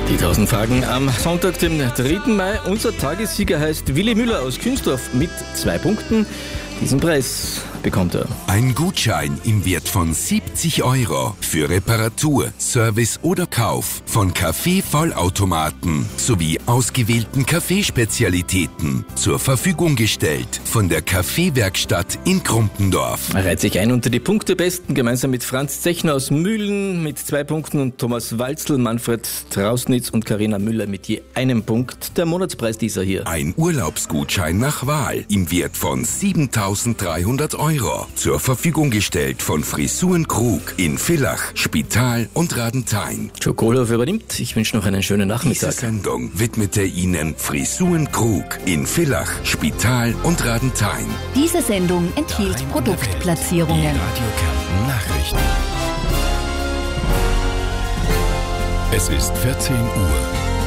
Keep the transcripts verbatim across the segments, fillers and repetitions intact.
Die tausend Fragen am Sonntag, dem dritten Mai. Unser Tagessieger heißt Willi Müller aus Künzdorf mit zwei Punkten. Diesen Preis bekommt er. Ein Gutschein im Wert von siebzig Euro für Reparatur, Service oder Kauf von Kaffee-Vollautomaten sowie ausgewählten Kaffeespezialitäten zur Verfügung gestellt von der Kaffeewerkstatt in Krumpendorf. Er reiht sich ein unter die Punktebesten, gemeinsam mit Franz Zechner aus Mühlen mit zwei Punkten und Thomas Walzl, Manfred Trausnitz und Carina Müller mit je einem Punkt. Der Monatspreis dieser hier. Ein Urlaubsgutschein nach Wahl im Wert von siebentausenddreihundert Euro. Zur Verfügung gestellt von Frisuren Krug in Villach, Spital und Radenthein. Joe Kohlhoff übernimmt. Ich wünsche noch einen schönen Nachmittag. Diese Sendung widmete Ihnen Frisuren Krug in Villach, Spital und Radenthein. Diese Sendung enthielt Produktplatzierungen. Die Radio Kärnten Nachrichten. Es ist vierzehn Uhr.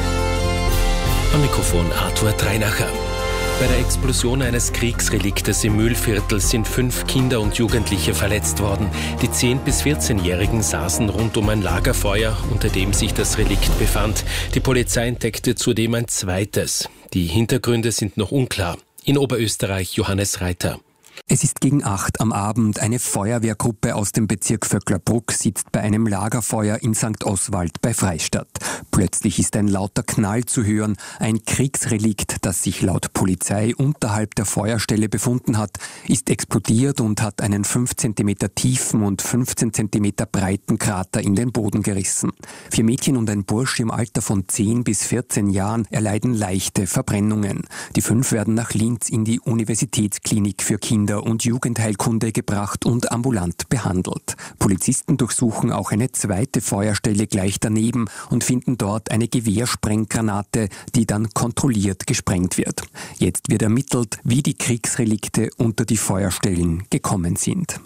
Am Mikrofon Arthur Dreinacher. Bei der Explosion eines Kriegsreliktes im Mühlviertel sind fünf Kinder und Jugendliche verletzt worden. Die zehn- bis vierzehnjährigen saßen rund um ein Lagerfeuer, unter dem sich das Relikt befand. Die Polizei entdeckte zudem ein zweites. Die Hintergründe sind noch unklar. In Oberösterreich Johannes Reiter. Es ist gegen acht am Abend. Eine Feuerwehrgruppe aus dem Bezirk Vöcklerbruck sitzt bei einem Lagerfeuer in Sankt Oswald bei Freistadt. Plötzlich ist ein lauter Knall zu hören. Ein Kriegsrelikt, das sich laut Polizei unterhalb der Feuerstelle befunden hat, ist explodiert und hat einen fünf Zentimeter tiefen und fünfzehn Zentimeter breiten Krater in den Boden gerissen. Vier Mädchen und ein Bursch im Alter von zehn bis vierzehn Jahren erleiden leichte Verbrennungen. Die fünf werden nach Linz in die Universitätsklinik für Kinder- und Jugendheilkunde gebracht und ambulant behandelt. Polizisten durchsuchen auch eine zweite Feuerstelle gleich daneben und finden dort eine Gewehrsprenggranate, die dann kontrolliert gesprengt wird. Jetzt wird ermittelt, wie die Kriegsrelikte unter die Feuerstellen gekommen sind.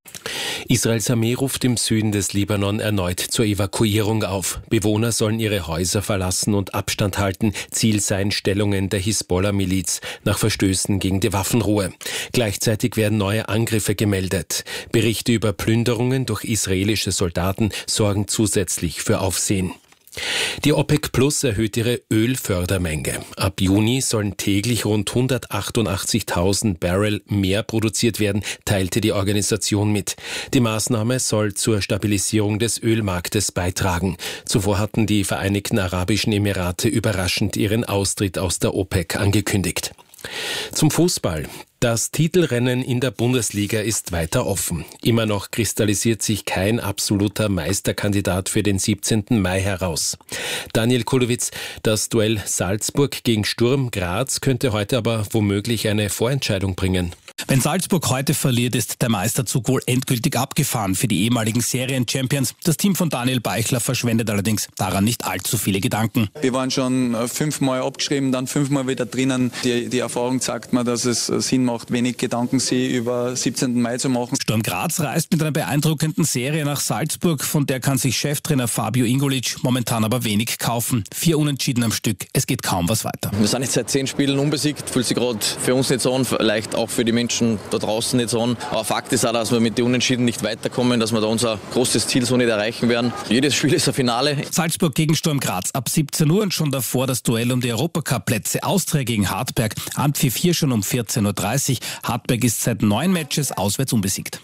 Israels Armee ruft im Süden des Libanon erneut zur Evakuierung auf. Bewohner sollen ihre Häuser verlassen und Abstand halten. Ziel seien Stellungen der Hisbollah-Miliz nach Verstößen gegen die Waffenruhe. Gleichzeitig werden neue Angriffe gemeldet. Berichte über Plünderungen durch israelische Soldaten sorgen zusätzlich für Aufsehen. Die OPEC Plus erhöht ihre Ölfördermenge. Ab Juni sollen täglich rund hundertachtundachtzigtausend Barrel mehr produziert werden, teilte die Organisation mit. Die Maßnahme soll zur Stabilisierung des Ölmarktes beitragen. Zuvor hatten die Vereinigten Arabischen Emirate überraschend ihren Austritt aus der OPEC angekündigt. Zum Fußball. Das Titelrennen in der Bundesliga ist weiter offen. Immer noch kristallisiert sich kein absoluter Meisterkandidat für den siebzehnten Mai heraus. Daniel Kulowitz, das Duell Salzburg gegen Sturm Graz könnte heute aber womöglich eine Vorentscheidung bringen. Wenn Salzburg heute verliert, ist der Meisterzug wohl endgültig abgefahren für die ehemaligen Serien-Champions. Das Team von Daniel Beichler verschwendet allerdings daran nicht allzu viele Gedanken. Wir waren schon fünfmal abgeschrieben, dann fünfmal wieder drinnen. Die, die Erfahrung zeigt mir, dass es Sinn macht, wenig Gedanken sich über siebzehnten Mai zu machen. Sturm Graz reist mit einer beeindruckenden Serie nach Salzburg, von der kann sich Cheftrainer Fabio Ingolic momentan aber wenig kaufen. Vier Unentschieden am Stück, es geht kaum was weiter. Wir sind jetzt seit zehn Spielen unbesiegt, fühlt sich gerade für uns nicht so an, vielleicht auch für die Menschen da draußen nicht so an. Aber Fakt ist auch, dass wir mit den Unentschieden nicht weiterkommen, dass wir da unser großes Ziel so nicht erreichen werden. Jedes Spiel ist ein Finale. Salzburg gegen Sturm Graz ab siebzehn Uhr und schon davor das Duell um die Europacup-Plätze. Austria gegen Hartberg, Ampfi vier schon um vierzehn Uhr dreißig. Hartberg ist seit neun Matches auswärts unbesiegt.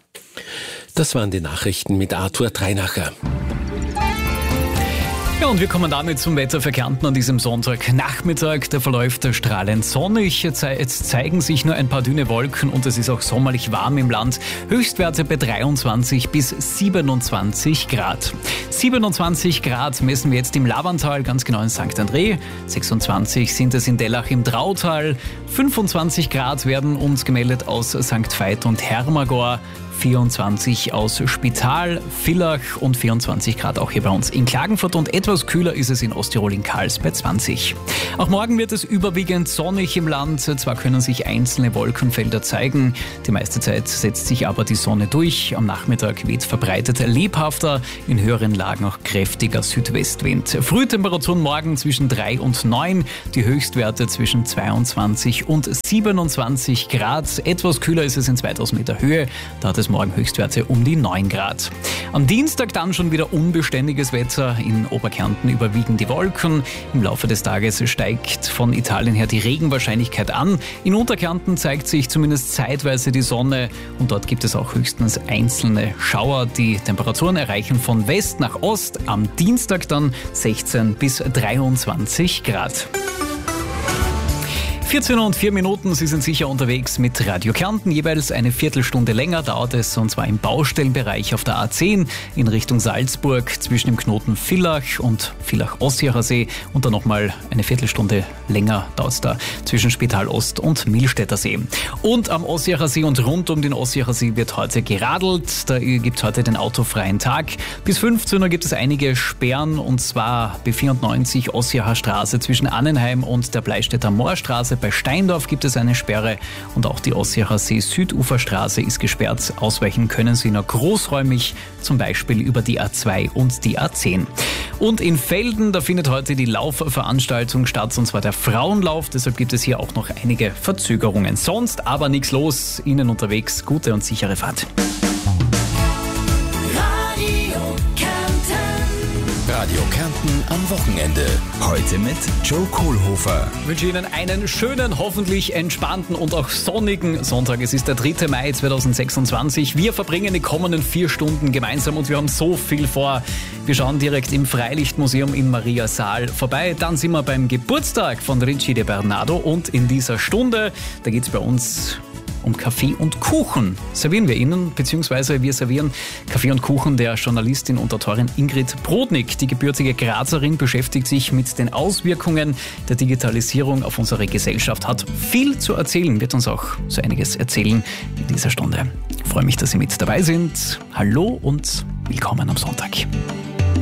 Das waren die Nachrichten mit Arthur Dreinacher. Ja, und wir kommen damit zum Wetter für Kärnten an diesem Sonntagnachmittag. Der verläuft strahlend sonnig. Jetzt zeigen sich nur ein paar dünne Wolken und es ist auch sommerlich warm im Land. Höchstwerte bei dreiundzwanzig bis siebenundzwanzig Grad. siebenundzwanzig Grad messen wir jetzt im Lavantal, ganz genau in Sankt André. sechsundzwanzig sind es in Dellach im Drautal. fünfundzwanzig Grad werden uns gemeldet aus Sankt Veit und Hermagor. vierundzwanzig aus Spital, Villach und vierundzwanzig Grad auch hier bei uns in Klagenfurt und etwas kühler ist es in Osttirol in Kals bei zwanzig. Auch morgen wird es überwiegend sonnig im Land. Zwar können sich einzelne Wolkenfelder zeigen, die meiste Zeit setzt sich aber die Sonne durch. Am Nachmittag weht verbreitet lebhafter, in höheren Lagen auch kräftiger Südwestwind. Frühtemperaturen morgen zwischen drei und neun, die Höchstwerte zwischen zweiundzwanzig und siebenundzwanzig Grad. Etwas kühler ist es in zweitausend Meter Höhe, da hat es es morgen Höchstwerte um die neun Grad. Am Dienstag dann schon wieder unbeständiges Wetter. In Oberkärnten überwiegen die Wolken. Im Laufe des Tages steigt von Italien her die Regenwahrscheinlichkeit an. In Unterkärnten zeigt sich zumindest zeitweise die Sonne und dort gibt es auch höchstens einzelne Schauer. Die Temperaturen erreichen von West nach Ost am Dienstag dann sechzehn bis dreiundzwanzig Grad. vierzehn Uhr und vier Minuten, Sie sind sicher unterwegs mit Radio Kärnten. Jeweils eine Viertelstunde länger dauert es, und zwar im Baustellenbereich auf der A zehn in Richtung Salzburg zwischen dem Knoten Villach und Villach-Ossiacher See. Und dann nochmal eine Viertelstunde länger dauert es da zwischen Spital Ost und Millstätter See. Und am Ossiacher See und rund um den Ossiacher See wird heute geradelt. Da gibt es heute den autofreien Tag. Bis fünfzehn Uhr gibt es einige Sperren, und zwar B vierundneunzig Ossiacher Straße zwischen Annenheim und der Bleistädter Moorstraße. Bei Steindorf gibt es eine Sperre und auch die Ossiacher See Süduferstraße ist gesperrt. Ausweichen können Sie nur großräumig, zum Beispiel über die A zwei und die A zehn. Und in Velden, da findet heute die Laufveranstaltung statt, und zwar der Frauenlauf. Deshalb gibt es hier auch noch einige Verzögerungen. Sonst aber nichts los. Ihnen unterwegs gute und sichere Fahrt. Radio Kärnten am Wochenende. Heute mit Joe Kohlhofer. Ich wünsche Ihnen einen schönen, hoffentlich entspannten und auch sonnigen Sonntag. Es ist der dritte Mai zweitausendsechsundzwanzig. Wir verbringen die kommenden vier Stunden gemeinsam und wir haben so viel vor. Wir schauen direkt im Freilichtmuseum in Mariasaal vorbei. Dann sind wir beim Geburtstag von Richie de Bernardo und in dieser Stunde, da geht es bei uns um Kaffee und Kuchen. Servieren wir Ihnen, beziehungsweise wir servieren Kaffee und Kuchen der Journalistin und Autorin Ingrid Brodnik. Die gebürtige Grazerin beschäftigt sich mit den Auswirkungen der Digitalisierung auf unsere Gesellschaft, hat viel zu erzählen, wird uns auch so einiges erzählen in dieser Stunde. Ich freue mich, dass Sie mit dabei sind. Hallo und willkommen am Sonntag.